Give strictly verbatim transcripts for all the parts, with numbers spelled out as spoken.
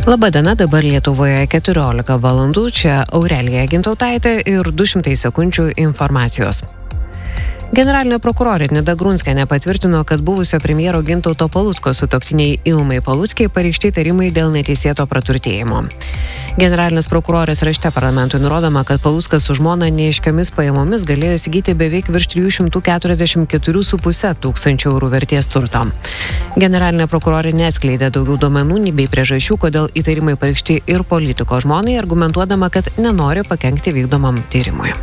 Labadiena, dabar Lietuvoje keturiolika valandų, čia Aurelija Gintautaitė ir du šimtai sekundžių informacijos. Generalinė prokurorė Nida Grunskienė patvirtino, kad buvusio premjero Gintauto Palucko sutuoktiniai Ilmai Paluckiai pareikšti įtarimai dėl neteisėto praturtėjimo. Generalinės prokurorės rašte parlamentui nurodoma, kad Paluckas su žmona neaiškiomis pajamomis galėjo įsigyti beveik virš trijų šimtų keturiasdešimt keturių su puse tūkstančių eurų vertės turto. Generalinė prokurorė neatskleidė daugiau duomenų nei bei priežasčių, kodėl įtarimai pareikšti ir politiko žmonai, argumentuodama, kad nenori pakenkti vykdomam tyrimui.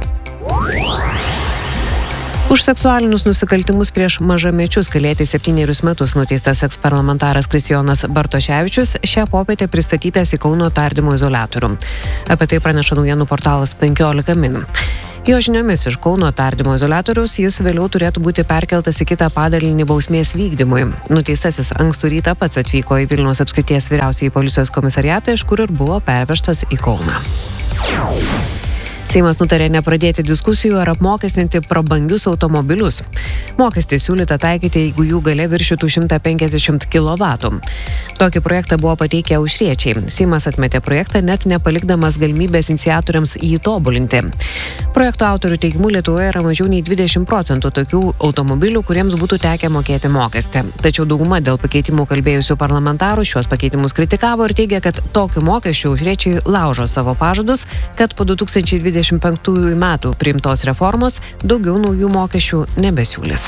Už seksualinius nusikaltimus prieš mažamečius kalėti septynerius metus nuteistas eksparlamentaras Kristijonas Bartoševičius šią popietę pristatytas į Kauno tardymo izoliatorių. Apie tai praneša naujienų portalas penkiolika min. Jo žiniomis iš Kauno tardymo izoliatoriaus jis vėliau turėtų būti perkeltas į kitą padalinį bausmės vykdymui. Nuteistasis ankstų rytą pats atvyko į Vilniaus apskrities vyriausiąjį policijos komisariatą, iš kur ir buvo pervežtas į Kauną. Seimas nutarė nepradėti diskusijų ar apmokestinti prabangius automobilius. Mokestį siūlyta taikyti, jeigu jų galia viršytų šimtą penkiasdešimt kilovatų. Tokį projektą buvo pateikę aušriečiai. Seimas atmetė projektą, net nepalikdamas galimybės iniciatoriams jį tobulinti. Projekto autorių teigimu Lietuvoje yra mažiau nei dvidešimt procentų tokių automobilių, kuriems būtų tekę mokėti mokestį. Tačiau dauguma dėl pakeitimų kalbėjusių parlamentarų šios pakeitimus kritikavo ir teigia, kad tokiu mokesčiu aušriečiai laužo savo pažadus, kad po du tūkstančiai dvidešimt penktųjų metų priimtos reformos daugiau naujų mokesčių nebesiūlys.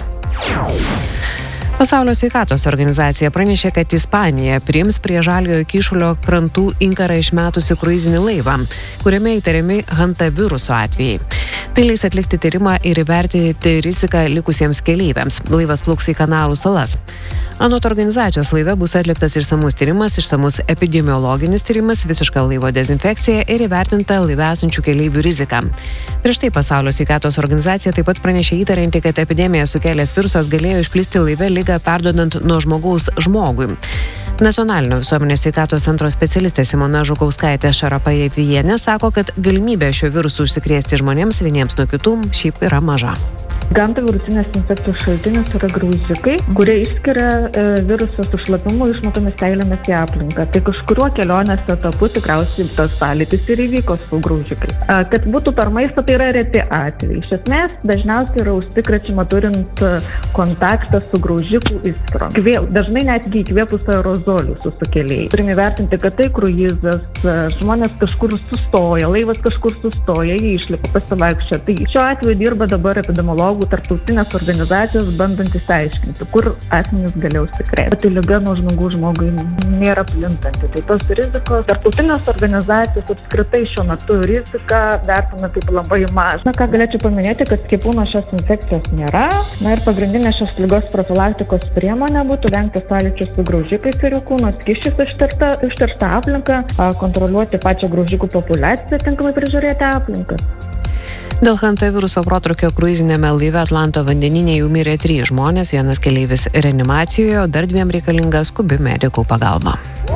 Pasaulio sveikatos organizacija pranešė, kad Ispanija priims prie Žaliojo kyšulio krantų inkarą išmetusi kruizinį laivą, kuriame įtariami hantaviruso atvejai. Tai leis atlikti tyrimą ir įvertinti riziką likusiems keleiviams. Laivas plauks į Kanarų salas. Anot organizacijos laive bus atliktas išsamus tyrimas, išsamus epidemiologinis tyrimas, visiška laivo dezinfekcija ir įvertinta laive esančių keleivių rizika. Prieš tai Pasaulio sveikatos organizacija taip pat pranešė įtarianti, kad epidemiją sukėlęs virusas galėjo išplisti laive ligą perduodant nuo žmogaus žmogui. Nacionalinio visuomenės sveikatos centro specialistė Simona Žukauskaitė Šarapajevienė sako, kad galimybė šio virusu užsikrėsti žmonėms vieniems nuo kitų šiaip yra maža. Gamta virusinės infekcijos šaltinis yra graužikai, kurie išskiria e, virusą su šlapimu išmatomis seilėmis į aplinką. Tai kažkuriuo kelionės etapu tikriausiai tas sąlytis ir įvyko su graužikais. E, kad būtų per maistą, tai yra reti atvejai. Iš esmės, dažniausiai yra užsikrečiama turint kontaktą su graužikų įskro. Dažnai netgi įkvėpus aerozolių su sukėlėjai. Turime vertinti, kad tai kruizas, žmonės kažkur sustoja, laivas kažkur sustoja, jie išlipa pasivaikščia. Tai šiuo atveju dirba dabar epidemiologų tarptautinės organizacijos bandantys aiškinti, kur asmenys galėjo užsikrėsti. Tai liga nuo žmogaus žmogui nėra plintanti. Tai tos rizikos, tarptautinės organizacijos apskritai šiuo metu riziką vertina kaip labai mažą. Na, ką galėčiau paminėti, kad skiepų nuo šios infekcijos nėra. Na ir pagrindinė šios ligos profilaktikos priemonė būtų vengti sąlyčio su graužikais ir jų kūno skysčiais ištirta, ištirta aplinka, kontroliuoti pačią graužikų populiaciją, tinkamai prižiūrėti aplinką. Dėl hantaviruso protrūkio kruizinėme laive Atlanto vandenyne jau mirė trys žmonės, vienas keleivis reanimacijoje, o dar dviem reikalinga skubi medikų pagalba.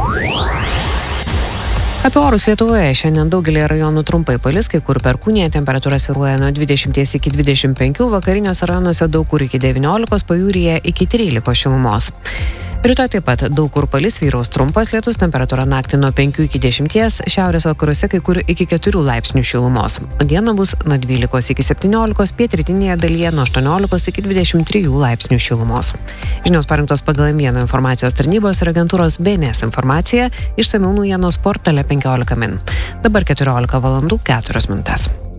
Apie orus Lietuvoje šiandien daugelį rajonų trumpai palis, kai kur perkūnija, temperatūra svyruoja nuo dvidešimt iki dvidešimt penkių, vakariniuose rajonuose daug kur iki devyniolikos, pajūryje iki trylikos šilumos. Rytoj taip pat daug kur palis, vyraus trumpas lietus, temperatūra naktį nuo penkių iki dešimties, šiaurės vakaruose kai kur iki keturių laipsnių šilumos. O dieną bus nuo dvylikos iki septyniolikos, pietrytinėje dalyje nuo aštuoniolikos iki dvidešimt trijų laipsnių šilumos. Žinios parinktos pagal Mieno informacijos tarnybos ir agentūros B N S informaciją, išsamiau naujienos portale penkiolika min. Dabar keturiolika valandų keturios minutės.